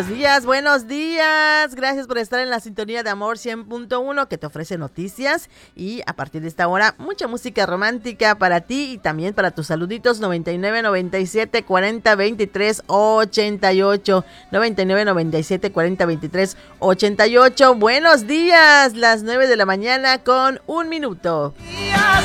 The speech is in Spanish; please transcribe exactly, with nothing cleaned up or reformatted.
Buenos días, buenos días. Gracias por estar en la sintonía de Amor cien punto uno que te ofrece noticias y a partir de esta hora mucha música romántica para ti y también para tus saluditos. Noventa y nueve, noventa y siete, cuarenta, veintitrés, ochenta y ocho. Noventa y nueve, noventa y siete, cuarenta, veintitrés, ochenta y ocho. Buenos días, las nueve de la mañana con un minuto.